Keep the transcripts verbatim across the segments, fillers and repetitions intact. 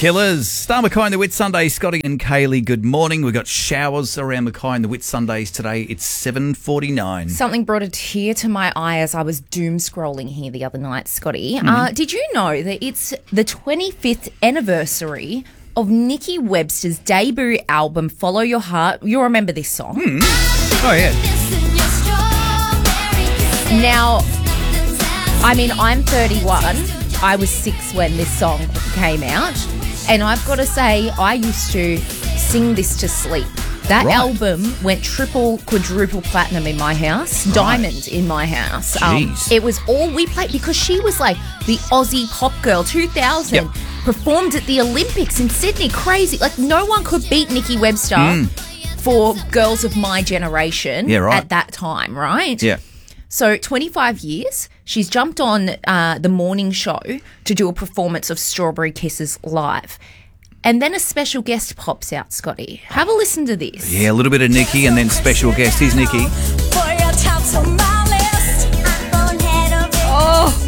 Killers. Star Mackay and the Whitsundays. Scotty and Kaylee, good morning. We've got showers around Mackay and the Whitsundays today. It's seven forty-nine. Something brought a tear to my eye as I was doom scrolling here the other night, Scotty. Mm-hmm. Uh, did you know that it's the twenty-fifth anniversary of Nikki Webster's debut album, Follow Your Heart? You'll remember this song. Mm. Oh, yeah. Now, I mean, I'm thirty-one. I was six when this song came out. And I've got to say, I used to sing this to sleep. That right. album went triple, quadruple platinum in my house, right. diamond in my house. Jeez. Um, it was all we played because she was like the Aussie pop girl, two thousand, yep. performed at the Olympics in Sydney. Crazy. Like, no one could beat Nikki Webster mm. for girls of my generation yeah, right. at that time, right? Yeah. So twenty-five years, she's jumped on uh, the morning show to do a performance of Strawberry Kisses live. And then a special guest pops out, Scotty. Have a listen to this. Yeah, a little bit of Nikki and then special guest. Here's Nikki. Oh.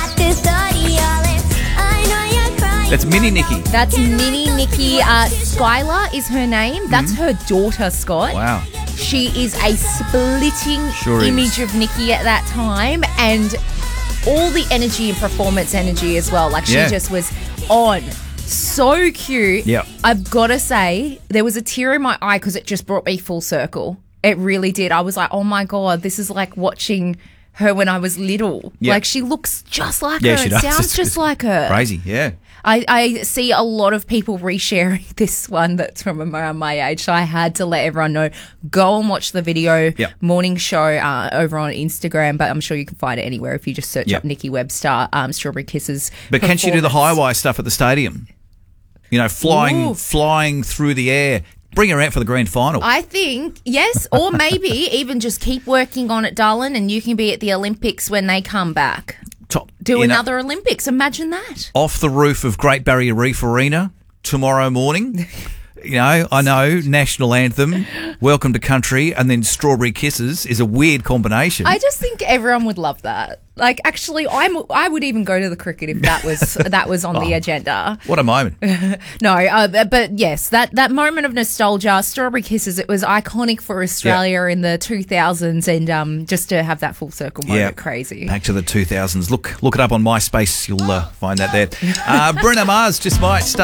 That's Mini Nikki. That's Mini Nikki. Uh, Skylar is her name. That's mm-hmm. her daughter, Scott. Wow. She is a splitting sure image is. of Nikki at that time, and all the energy and performance energy as well. Like, she yeah. just was on. So cute. Yeah. I've got to say, there was a tear in my eye because it just brought me full circle. It really did. I was like, oh my God, this is like watching her when I was little. Yeah. Like, she looks just like yeah, her. She It does. sounds it's, just it's like her. Crazy, yeah. I, I see a lot of people resharing this one that's from around my age, so I had to let everyone know. Go and watch the video, yep. morning show uh, over on Instagram, but I'm sure you can find it anywhere if you just search yep. up Nikki Webster, um, Strawberry Kisses. But can she do the high wire stuff at the stadium? You know, flying, Ooh. flying through the air. Bring her out for the grand final. I think, yes, or maybe even just keep working on it, darling, and you can be at the Olympics when they come back. Top, Do another know, Olympics. Imagine that. Off the roof of Great Barrier Reef Arena tomorrow morning. You know, I know, national anthem, welcome to country, and then Strawberry Kisses is a weird combination. I just think everyone would love that. Like, actually, I'm, I would even go to the cricket if that was that was on oh, the agenda. What a moment. no, uh, but yes, that, that moment of nostalgia, Strawberry Kisses, it was iconic for Australia yeah. in the two thousands, and um, just to have that full circle moment, yeah. crazy. Back to the two thousands. Look, look it up on MySpace. You'll uh, find that there. Uh, Bruno Mars just might start.